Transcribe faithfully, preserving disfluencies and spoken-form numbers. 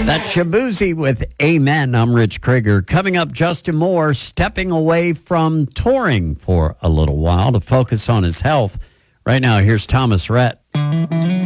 That's Shabuzi with Amen. I'm Rich Krieger. Coming up, Justin Moore stepping away from touring for a little while to focus on his health. Right now, here's Thomas Rhett.